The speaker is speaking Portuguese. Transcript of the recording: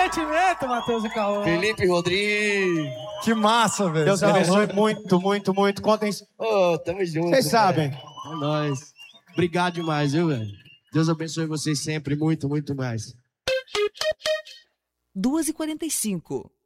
sentimento, Matheus e Cauã. Felipe Rodrigues. Que massa, velho. Deus abençoe muito, muito, muito. Contem. Ô, tamo junto. Vocês sabem. É nóis. Obrigado demais, viu, velho? Deus abençoe vocês sempre muito, muito mais. 2h45.